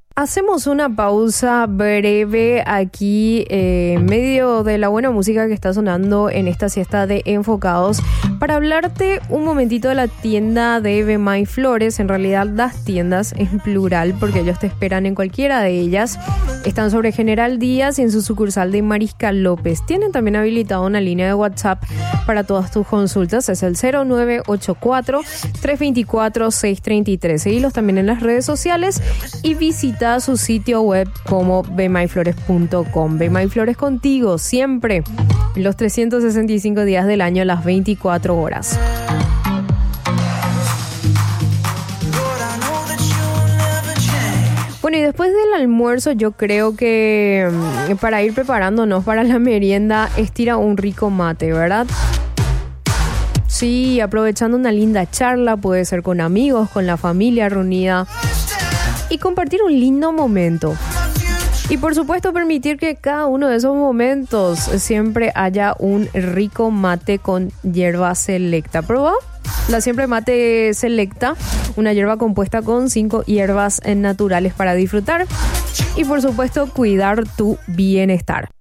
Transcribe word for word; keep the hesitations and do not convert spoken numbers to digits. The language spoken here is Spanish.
Hacemos una pausa breve aquí eh, en medio de la buena música que está sonando en esta siesta de Enfocados para hablarte un momentito de la tienda de Bemay Flores. En realidad las tiendas en plural porque ellos te esperan en cualquiera de ellas. Están sobre General Díaz y en su sucursal de Mariscal López. Tienen también habilitado una línea de WhatsApp para todas tus consultas. Es el cero nueve ocho cuatro, tres dos cuatro, seis tres tres. Seguilos también en las redes sociales y visita su sitio web como bemay flores punto com. Bemay Flores contigo siempre, los trescientos sesenta y cinco días del año, las veinticuatro horas. Bueno, y después del almuerzo yo creo que para ir preparándonos para la merienda, estira un rico mate, ¿verdad? Sí, aprovechando una linda charla, puede ser con amigos, con la familia reunida y compartir un lindo momento. Y por supuesto permitir que cada uno de esos momentos siempre haya un rico mate con hierba selecta. ¿Probá? La Siempre Mate Selecta, una hierba compuesta con cinco hierbas naturales para disfrutar y por supuesto cuidar tu bienestar.